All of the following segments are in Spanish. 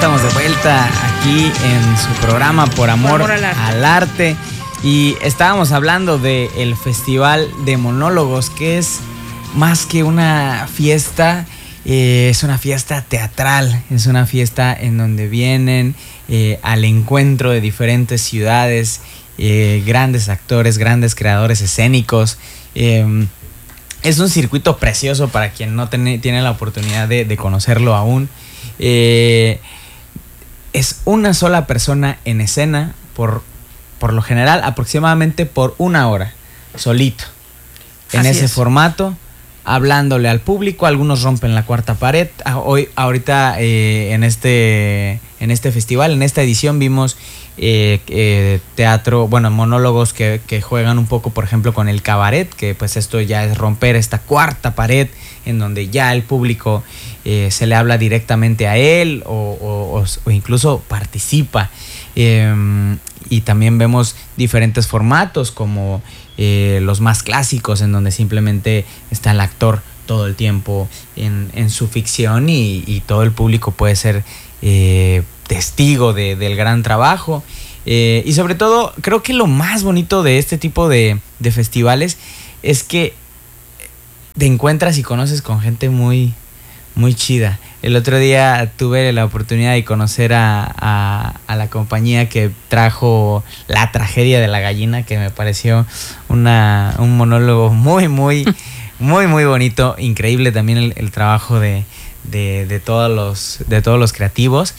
estamos de vuelta aquí en su programa Por Amor al Arte. Y estábamos hablando del Festival de Monólogos, que es más que una fiesta, es una fiesta teatral, es una fiesta en donde vienen al encuentro de diferentes ciudades, grandes actores, grandes creadores escénicos. Es un circuito precioso para quien no tiene la oportunidad de conocerlo aún. Es una sola persona en escena, por lo general aproximadamente por 1 hora, solito, en ese formato, hablándole al público. Algunos rompen la cuarta pared. Ahorita en este festival, en esta edición, vimos teatro, monólogos que juegan un poco, por ejemplo, con el cabaret, que pues esto ya es romper esta cuarta pared en donde ya el público se le habla directamente a él o incluso participa. Y también vemos diferentes formatos como los más clásicos, en donde simplemente está el actor todo el tiempo en su ficción y todo el público puede ser testigo del gran trabajo. Y sobre todo, creo que lo más bonito de este tipo de festivales es que te encuentras y conoces con gente muy, muy chida. El otro día tuve la oportunidad de conocer a la compañía que trajo La Tragedia de la Gallina, que me pareció un monólogo muy, muy, muy, muy bonito. Increíble también el trabajo de todos los creativos.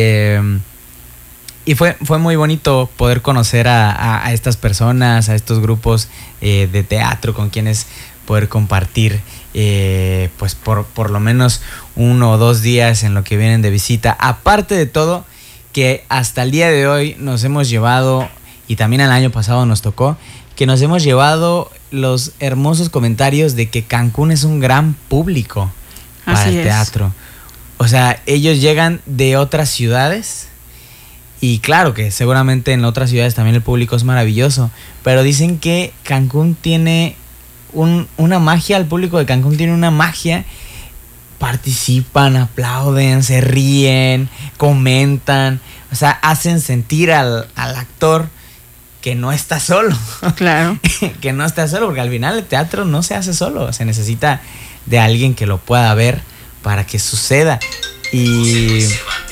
Y fue muy bonito poder conocer a estas personas, a estos grupos de teatro con quienes poder compartir pues por lo menos 1 o 2 días en lo que vienen de visita. Aparte de todo, que hasta el día de hoy nos hemos llevado, y también el año pasado nos tocó, que nos hemos llevado los hermosos comentarios de que Cancún es un gran público para el teatro. O sea, ellos llegan de otras ciudades. Y claro que seguramente en otras ciudades también el público es maravilloso, pero dicen que Cancún tiene una magia, el público de Cancún tiene una magia. Participan, aplauden, se ríen, comentan, o sea, hacen sentir al actor que no está solo. Claro. Que no está solo, porque al final el teatro no se hace solo, se necesita de alguien que lo pueda ver para que suceda. Y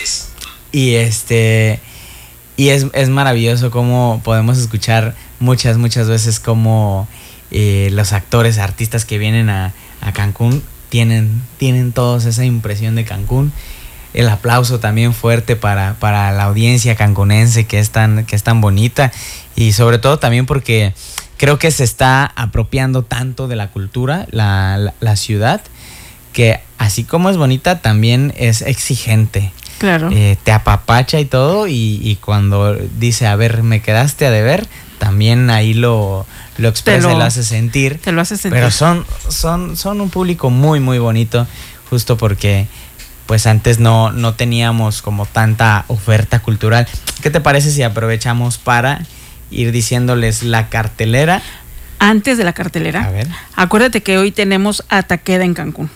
es maravilloso cómo podemos escuchar muchas veces cómo los actores, artistas que vienen a Cancún tienen todos esa impresión de Cancún. El aplauso también fuerte para la audiencia cancunense, que es tan bonita, y sobre todo también porque creo que se está apropiando tanto de la cultura la ciudad, que así como es bonita también es exigente. Claro. Te apapacha y todo, y cuando dice, a ver, me quedaste a deber, también ahí lo expresa y lo hace sentir. Te lo hace sentir. Pero son un público muy, muy bonito, justo porque pues antes no teníamos como tanta oferta cultural. ¿Qué te parece si aprovechamos para ir diciéndoles la cartelera? Antes de la cartelera, a ver, acuérdate que hoy tenemos a Takeda en Cancún.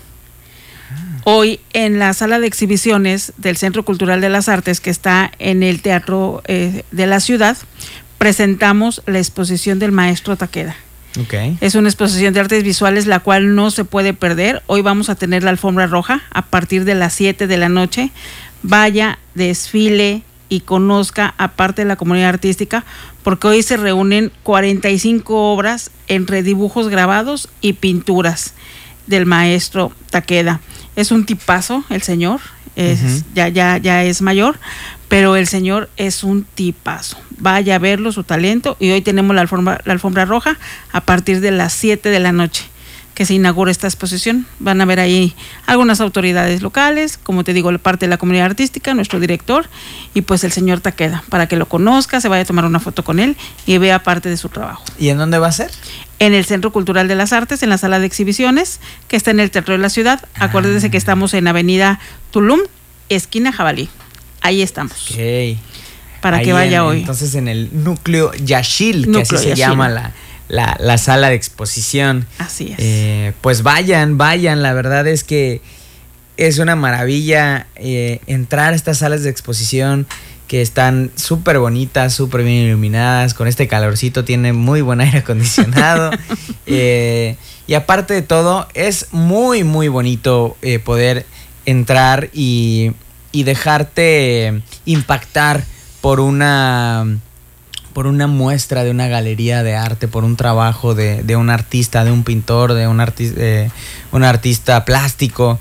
Hoy en la sala de exhibiciones del Centro Cultural de las Artes, que está en el Teatro de la Ciudad, presentamos la exposición del maestro Takeda. Okay. Es una exposición de artes visuales la cual no se puede perder. Hoy vamos a tener la alfombra roja a partir de las 7 de la noche. Vaya, desfile y conozca aparte de la comunidad artística, porque hoy se reúnen 45 obras entre dibujos grabados y pinturas del maestro Takeda. Es un tipazo el señor, ya es mayor, pero el señor es un tipazo. Vaya a verlo, su talento, y hoy tenemos la alfombra roja a partir de las 7 de la noche que se inaugura esta exposición. Van a ver ahí algunas autoridades locales, como te digo, la parte de la comunidad artística, nuestro director, y pues el señor Takeda, para que lo conozca, se vaya a tomar una foto con él y vea parte de su trabajo. ¿Y en dónde va a ser? En el Centro Cultural de las Artes, en la sala de exhibiciones, que está en el Teatro de la Ciudad. Acuérdense que estamos en Avenida Tulum, esquina Jabalí. Ahí estamos. Ok. Para ahí que vaya hoy. Entonces en el Núcleo Yaxchil, que así se llama la sala de exposición. Así es. Pues vayan, la verdad es que es una maravilla entrar a estas salas de exposición que están súper bonitas, súper bien iluminadas, con este calorcito, tiene muy buen aire acondicionado. Y aparte de todo, es muy, muy bonito poder entrar y dejarte impactar por una muestra de una galería de arte, por un trabajo de un artista, de un pintor, de un artista plástico,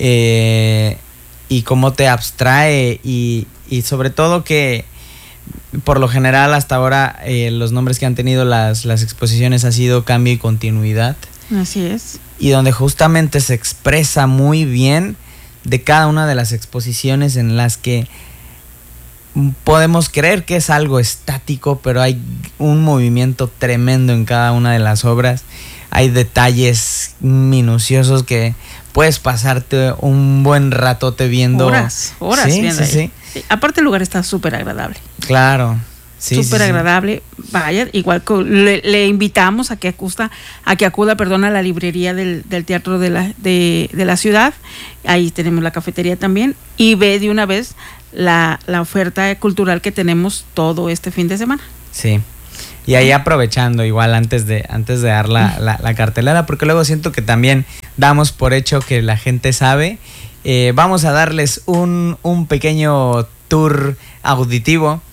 y cómo te abstrae y sobre todo que por lo general hasta ahora los nombres que han tenido las exposiciones ha sido Cambio y Continuidad. Así es. Y donde justamente se expresa muy bien de cada una de las exposiciones en las que podemos creer que es algo estático, pero hay un movimiento tremendo en cada una de las obras. Hay detalles minuciosos que puedes pasarte un buen ratote viendo. Horas sí, viendo sí, ahí. Sí. Aparte el lugar está súper agradable. Claro. Sí, súper agradable. Vaya, igual que le invitamos a que acuda a la librería del Teatro de la Ciudad. Ahí tenemos la cafetería también. Y ve de una vez la oferta cultural que tenemos todo este fin de semana. Sí. Y ahí aprovechando igual antes de dar la cartelera, porque luego siento que también damos por hecho que la gente sabe. Vamos a darles un pequeño tour auditivo.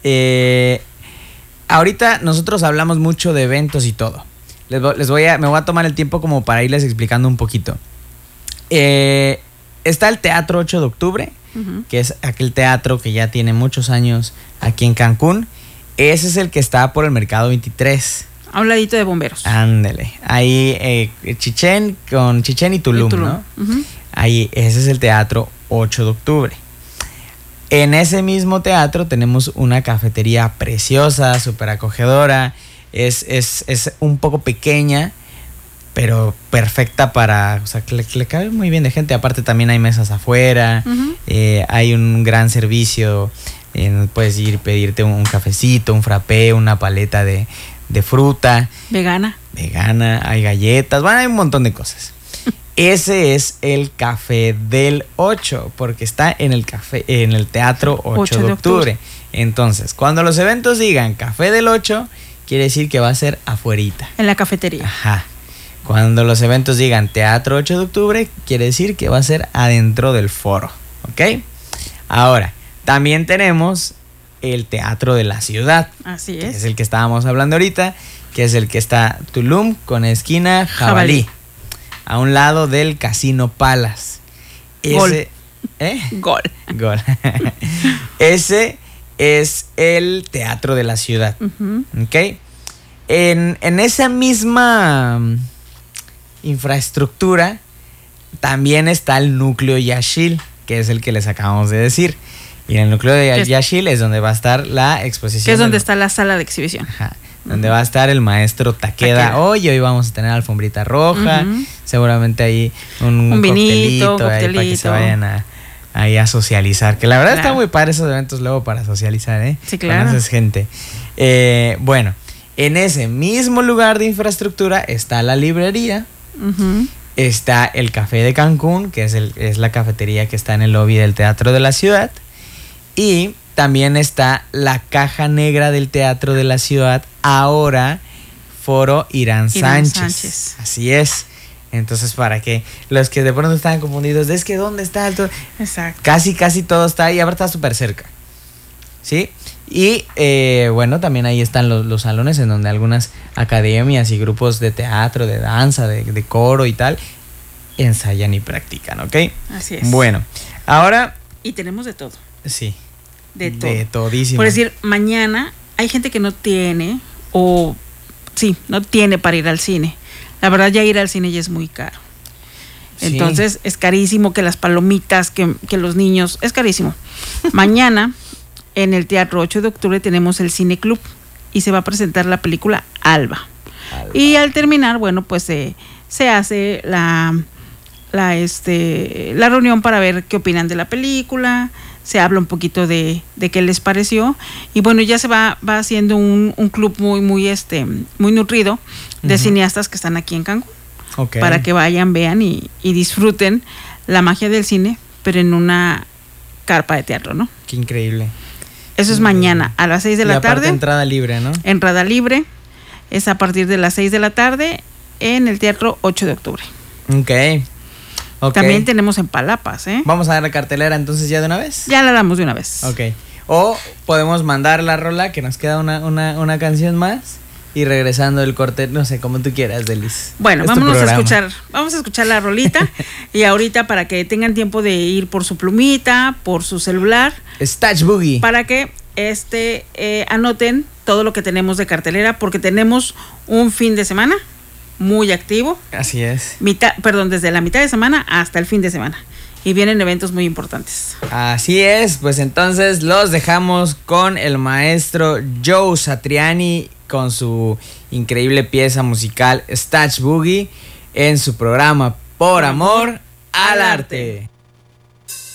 Ahorita nosotros hablamos mucho de eventos y todo. Me voy a tomar el tiempo como para irles explicando un poquito. Está el Teatro 8 de Octubre, que es aquel teatro que ya tiene muchos años aquí en Cancún. Ese es el que está por el Mercado 23. A un ladito de Bomberos. Ándele. Ahí Chichén y Tulum, ¿no? Ahí, ese es el Teatro 8 de Octubre. En ese mismo teatro tenemos una cafetería preciosa, súper acogedora. Es un poco pequeña, pero perfecta para... O sea, que le cabe muy bien de gente. Aparte también hay mesas afuera. Hay un gran servicio. Puedes ir pedirte un cafecito, un frappé, una paleta de fruta. Vegana, hay galletas. Bueno, hay un montón de cosas. Ese es el Café del 8, porque está en el Teatro 8 de Octubre. Entonces, cuando los eventos digan Café del 8, quiere decir que va a ser afuerita. En la cafetería. Ajá. Cuando los eventos digan Teatro 8 de Octubre, quiere decir que va a ser adentro del foro. ¿Ok? Ahora, también tenemos el Teatro de la Ciudad. Así es. Que es el que estábamos hablando ahorita, que es el que está Tulum con esquina Jabalí. A un lado del Casino Palace. Gol. Gol. Ese es el Teatro de la Ciudad. ¿Ok? En esa misma infraestructura también está el Núcleo Yaxchil, que es el que les acabamos de decir. Y en el Núcleo de Yaxchil es donde va a estar la exposición. Que es donde está la sala de exhibición. Ajá. Donde va a estar el maestro Takeda. Hoy vamos a tener alfombrita roja. Seguramente ahí un vinito, coctelito ahí para que se vayan ahí a socializar. Que la verdad está muy padre esos eventos luego para socializar, ¿eh? Sí, claro. Conoces gente. Bueno, en ese mismo lugar de infraestructura está la librería. Está el Café de Cancún, que es la cafetería que está en el lobby del Teatro de la Ciudad. Y también está la Caja Negra del Teatro de la Ciudad, ahora Foro Irán Sánchez. Así es. Entonces, para que los que de pronto están confundidos, es que ¿dónde está? Exacto. Casi todo está ahí, ahora está súper cerca. ¿Sí? Y bueno, también ahí están los salones en donde algunas academias y grupos de teatro, de danza, de coro y tal, ensayan y practican, ¿ok? Así es. Bueno, ahora... Y tenemos de todo. Sí. De todo. De todísimo. Por decir, mañana hay gente que no tiene no tiene para ir al cine. La verdad, ya ir al cine ya es muy caro. Sí. Entonces, es carísimo que las palomitas, que los niños, es carísimo. Mañana, en el Teatro 8 de Octubre, tenemos el Cine Club y se va a presentar la película Alba. Y al terminar, bueno, pues se hace la reunión para ver qué opinan de la película. Se habla un poquito de qué les pareció y bueno, ya se va haciendo un club muy nutrido de cineastas que están aquí en Cancún, para que vayan, vean y disfruten la magia del cine, pero en una carpa de teatro, ¿no? Qué increíble. Eso es mañana a las 6 de la tarde. Entrada libre, ¿no? Entrada libre. Es a partir de las 6 de la tarde en el Teatro 8 de Octubre. Ok. También tenemos en Palapas, ¿eh? Vamos a dar la cartelera entonces ya de una vez. Ya la damos de una vez. Ok. O podemos mandar la rola, que nos queda una canción más. Y regresando el corte, no sé, como tú quieras, Delis. Bueno, vamos a escuchar la rolita. Y ahorita para que tengan tiempo de ir por su plumita, por su celular. Statch Boogie. Para que anoten todo lo que tenemos de cartelera, porque tenemos un fin de semana muy activo. Así es. Desde la mitad de semana hasta el fin de semana. Y vienen eventos muy importantes. Así es, pues entonces los dejamos con el maestro Joe Satriani con su increíble pieza musical Statch Boogie en su programa Por Amor al Arte.